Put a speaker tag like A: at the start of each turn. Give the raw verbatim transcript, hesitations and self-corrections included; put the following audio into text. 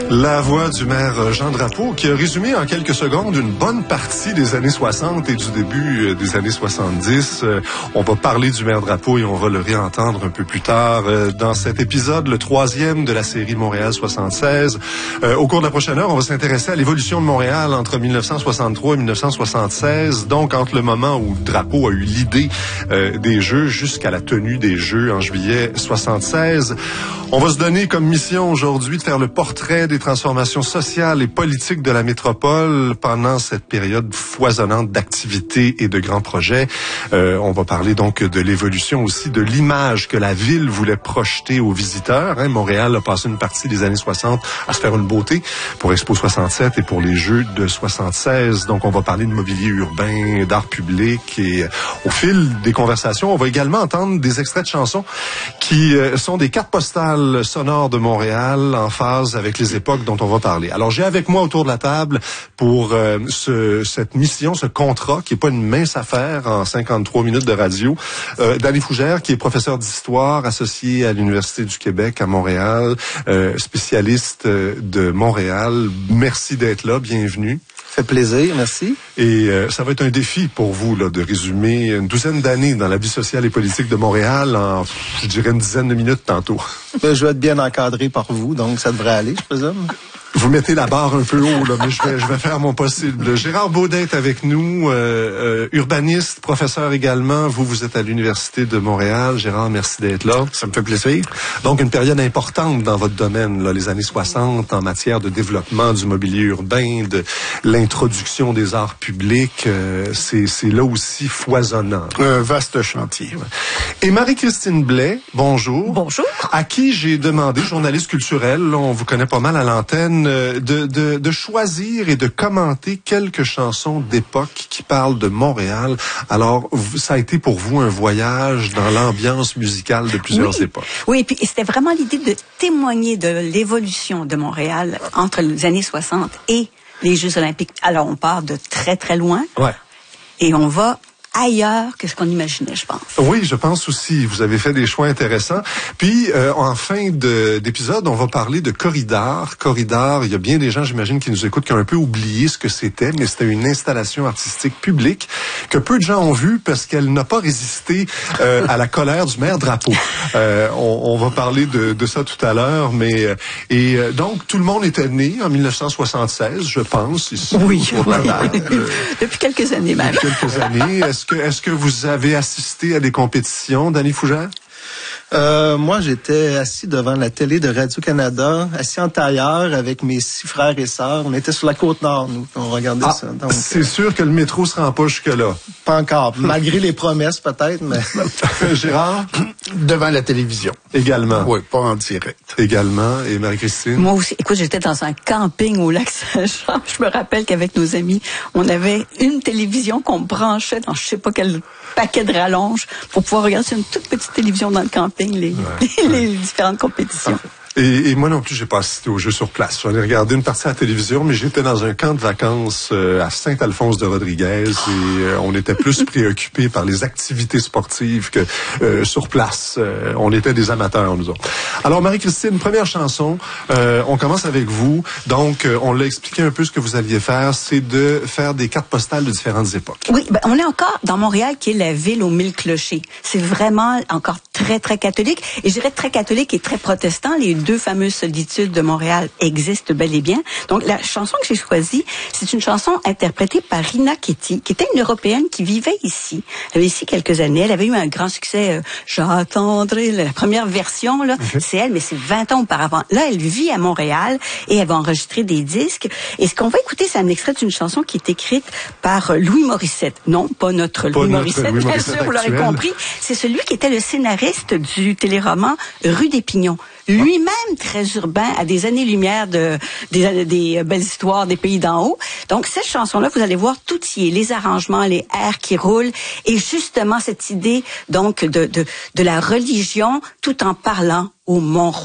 A: La voix du maire Jean Drapeau qui a résumé en quelques secondes une bonne partie des années soixante et du début des années soixante-dix. On va parler du maire Drapeau et on va le réentendre un peu plus tard dans cet épisode, le troisième de la série Montréal soixante-seize. Au cours de la prochaine heure, on va s'intéresser à l'évolution de Montréal entre mille neuf cent soixante-trois et mille neuf cent soixante-seize, donc entre le moment où Drapeau a eu l'idée euh, des Jeux jusqu'à la tenue des Jeux en juillet soixante-seize. On va se donner comme mission aujourd'hui de faire le portrait des transformations sociales et politiques de la métropole pendant cette période foisonnante d'activités et de grands projets. Euh, on va parler donc de l'évolution aussi de l'image que la ville voulait projeter aux visiteurs. Hein, Montréal a passé une partie des années soixante à se faire une beauté pour Expo soixante-sept et pour les Jeux de soixante-seize. Donc on va parler de mobilier urbain, d'art public et au fil des conversations, on va également entendre des extraits de chansons qui euh, sont des cartes postales sonores de Montréal en phase avec les époques dont on va parler. Alors, j'ai avec moi autour de la table pour euh, ce, cette mission, ce contrat, qui est pas une mince affaire en cinquante-trois minutes de radio, euh, Danny Fougère, qui est professeur d'histoire associé à l'Université du Québec à Montréal, euh, spécialiste de Montréal. Merci d'être là, bienvenue.
B: Ça fait plaisir, merci.
A: Et euh, ça va être un défi pour vous là de résumer une douzaine d'années dans la vie sociale et politique de Montréal en, je dirais, une dizaine de minutes tantôt.
B: Ben, je vais être bien encadré par vous, donc ça devrait aller, je présume.
A: Vous mettez la barre un peu haut, là, mais je vais, je vais faire mon possible. Gérard Baudin est avec nous, euh, euh, urbaniste, professeur également. Vous, vous êtes à l'Université de Montréal. Gérard, merci d'être là.
B: Ça me fait plaisir.
A: Donc, une période importante dans votre domaine, là, les années soixante, en matière de développement du mobilier urbain, de l'introduction des arts publics. Euh, c'est, c'est là aussi foisonnant.
C: Un vaste chantier.
A: Et Marie-Christine Blais, bonjour.
D: Bonjour.
A: À qui j'ai demandé, journaliste culturelle, là, on vous connaît pas mal à l'antenne, De, de, de choisir et de commenter quelques chansons d'époque qui parlent de Montréal. Alors, ça a été pour vous un voyage dans l'ambiance musicale de plusieurs
D: oui.
A: époques.
D: Oui, et puis c'était vraiment l'idée de témoigner de l'évolution de Montréal entre les années soixante et les Jeux olympiques. Alors, on part de très, très loin.
A: Ouais.
D: Et on va ailleurs que ce qu'on imaginait, je pense.
A: Oui, je pense aussi. Vous avez fait des choix intéressants. Puis, euh, en fin de, d'épisode, on va parler de Corridor. Corridor, il y a bien des gens, j'imagine, qui nous écoutent, qui ont un peu oublié ce que c'était, mais c'était une installation artistique publique que peu de gens ont vue parce qu'elle n'a pas résisté euh, à la colère du maire Drapeau. Euh, on, on va parler de, de ça tout à l'heure, mais euh, et euh, donc tout le monde était né en mille neuf cent soixante-seize, je pense, ici.
D: Oui,
A: au
D: oui.
A: Laval. Euh,
D: Depuis quelques années même.
A: Depuis quelques années. Est-ce que, est-ce que vous avez assisté à des compétitions, Danny Fougère?
B: Euh, moi, j'étais assis devant la télé de Radio-Canada, assis en tailleur avec mes six frères et sœurs. On était sur la Côte-Nord, nous, on regardait
A: ah,
B: ça. Donc,
A: c'est
B: euh,
A: sûr que le métro se rend pas jusque-là.
B: Pas encore, malgré les promesses peut-être, mais...
A: Gérard?
C: Devant la télévision.
A: Également.
C: Oui, pas en direct.
A: Également. Et Marie-Christine?
D: Moi aussi. Écoute, j'étais dans un camping au lac Saint-Jean. Je me rappelle qu'avec nos amis, on avait une télévision qu'on branchait dans je sais pas quel paquet de rallonges pour pouvoir regarder sur une toute petite télévision dans le camping les, ouais. les, les différentes compétitions.
A: Et, et moi non plus, j'ai pas assisté aux Jeux sur place. J'en ai regardé une partie à la télévision, mais j'étais dans un camp de vacances euh, à Saint-Alphonse-de-Rodriguez et euh, on était plus préoccupés par les activités sportives que euh, sur place. Euh, on était des amateurs, nous autres. Alors, Marie-Christine, première chanson. Euh, on commence avec vous. Donc, euh, on l'a expliqué un peu ce que vous alliez faire, c'est de faire des cartes postales de différentes époques.
D: Oui, ben, on est encore dans Montréal, qui est la ville aux mille clochers. C'est vraiment encore très, très catholique. Et je dirais très catholique et très protestant. Les deux fameuses solitudes de Montréal existent bel et bien. Donc, la chanson que j'ai choisie, c'est une chanson interprétée par Rina Ketty, qui était une Européenne qui vivait ici. Elle avait ici quelques années. Elle avait eu un grand succès. Euh, J'attendrai la première version, là. Mm-hmm. C'est elle, mais c'est vingt ans auparavant. Là, elle vit à Montréal et elle va enregistrer des disques. Et ce qu'on va écouter, c'est un extrait d'une chanson qui est écrite par Louis Morissette. Non, pas notre pas Louis notre Morissette, Louis bien Morissette sûr, vous l'aurez compris. C'est celui qui était le scénariste du téléroman Rue des Pignons. Lui-même très urbain, à des années-lumière de des, des belles histoires des pays d'en haut. Donc cette chanson-là, vous allez voir, tout y est, les arrangements, les airs qui roulent, et justement cette idée donc de de, de la religion, tout en parlant au Mont-Royal.